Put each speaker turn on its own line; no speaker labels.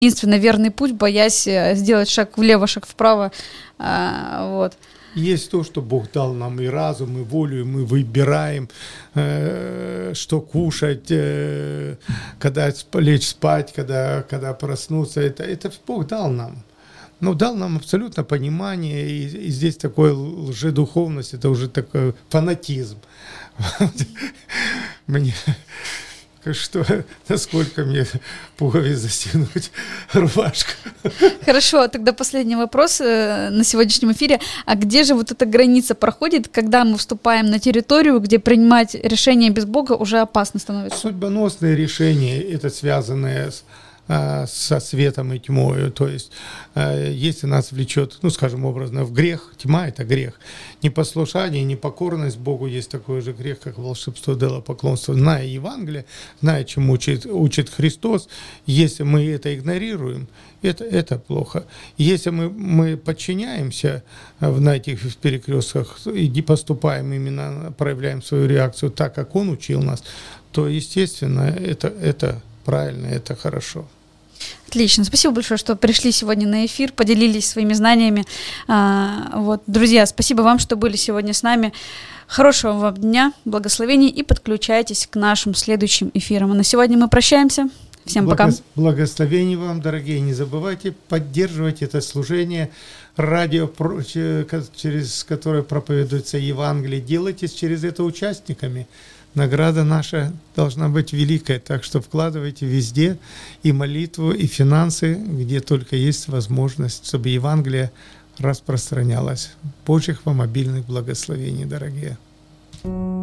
единственно верный путь, боясь сделать шаг влево, шаг вправо. Вот.
Есть то, что Бог дал нам и разум, и волю, и мы выбираем, что кушать, когда лечь спать, когда проснуться. Это Бог дал нам. Но дал нам абсолютно понимание, и здесь такой лжедуховность, это уже такой фанатизм. Мне... насколько мне пуговиц застегнуть, рубашку.
Хорошо, тогда последний вопрос на сегодняшнем эфире. А где же вот эта граница проходит, когда мы вступаем на территорию, где принимать решения без Бога уже опасно становится?
Судьбоносные решения, это связанные со светом и тьмой. То есть, если нас влечет, скажем образно, в грех, тьма – это грех. Непослушание, непокорность Богу есть такой же грех, как волшебство, идолопоклонство. Зная Евангелие, зная, чему учит Христос, если мы это игнорируем, это плохо. Если мы подчиняемся на этих перекрестках и поступаем именно, проявляем свою реакцию так, как Он учил нас, то, естественно, это правильно, это хорошо.
Отлично. Спасибо большое, что пришли сегодня на эфир, поделились своими знаниями. Друзья, спасибо вам, что были сегодня с нами. Хорошего вам дня, благословений и подключайтесь к нашим следующим эфирам. А на сегодня мы прощаемся. Всем пока.
Благословений вам, дорогие. Не забывайте поддерживать это служение, радио, через которое проповедуется Евангелие. Делайтесь через это участниками. Награда наша должна быть великая, так что вкладывайте везде и молитву, и финансы, где только есть возможность, чтобы Евангелие распространялось. Божьих вам обильных благословений, дорогие.